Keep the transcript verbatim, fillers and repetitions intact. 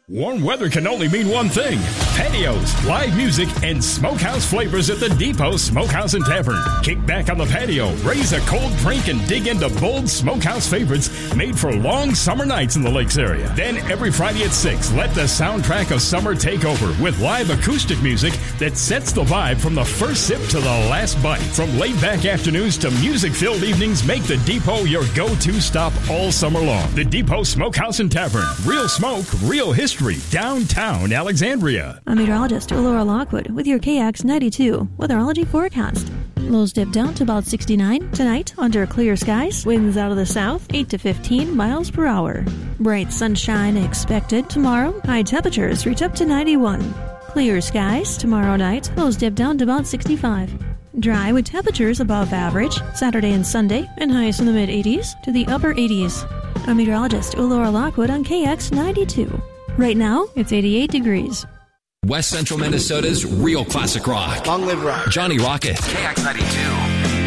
Warm weather can only mean one thing. Patios, live music, and smokehouse flavors at the Depot Smokehouse and Tavern. Kick back on the patio, raise a cold drink, and dig into bold smokehouse favorites made for long summer nights in the lakes area. Then every Friday at six, let the soundtrack of summer take over with live acoustic music that sets the vibe from the first sip to the last bite. From laid-back afternoons to music-filled evenings, make the Depot your go-to stop all summer long. The Depot Smokehouse and Tavern. Real smoke, real history. Downtown Alexandria. I'm meteorologist Laura Lockwood with your K X ninety-two weatherology forecast. Lows dip down to about sixty-nine. Tonight, under clear skies, winds out of the south, eight to fifteen miles per hour. Bright sunshine expected tomorrow. High temperatures reach up to ninety-one. Clear skies tomorrow night. Lows dip down to about sixty-five. Dry with temperatures above average Saturday and Sunday, and highs in the mid-eighties to the upper eighties. I'm meteorologist Laura Lockwood on K X ninety-two. Right now, it's eighty-eight degrees. West Central Minnesota's real classic rock. Long live rock. Johnny Rocket. K X ninety-two.